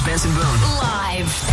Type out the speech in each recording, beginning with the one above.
Benson Boone. Live.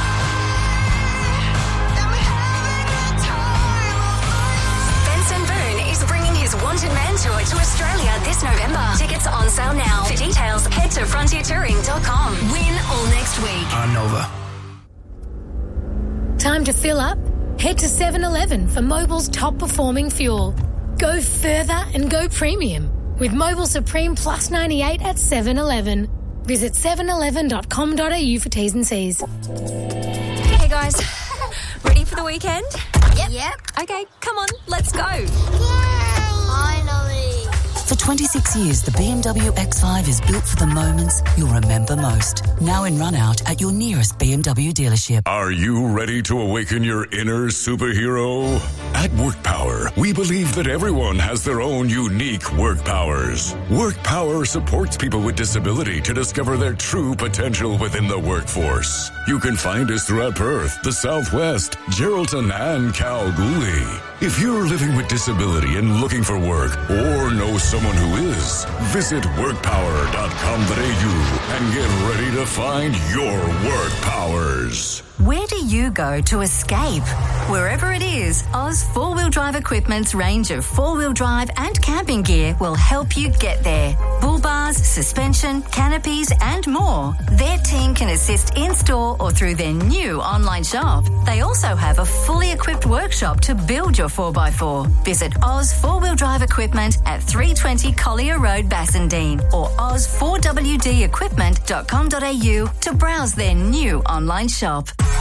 Benson Boone is bringing his Wanted Man tour to Australia this November. Tickets are on sale now. For details, head to frontiertouring.com. Win all next week. On Nova. Time to fill up? Head to 7-Eleven for Mobil's top performing fuel. Go further and go premium with Mobil Supreme Plus 98 at 7-Eleven. Visit 7eleven.com.au for T's and C's. Hey guys, ready for the weekend? Yep. Okay, come on, let's go. Yay! Finally. For 26 years, the BMW X5 is built for the moments you'll remember most. Now in run-out at your nearest BMW dealership. Are you ready to awaken your inner superhero? At Work Power, we believe that everyone has their own unique work powers. Work Power supports people with disability to discover their true potential within the workforce. You can find us throughout Perth, the Southwest, Geraldton, and Kalgoorlie. If you're living with disability and looking for work, or know someone who is, visit workpower.com.au and get ready to find your work powers. Where do you go to escape? Wherever it is, Oz 4-Wheel Drive Equipment's range of 4-wheel drive and camping gear will help you get there. Bull bars, suspension, canopies and more. Their team can assist in-store or through their new online shop. They also have a fully equipped workshop to build your 4x4. Visit Oz 4-Wheel Drive Equipment at 320 Collier Road, Bassendean or oz4wdequipment.com.au to browse their new online shop.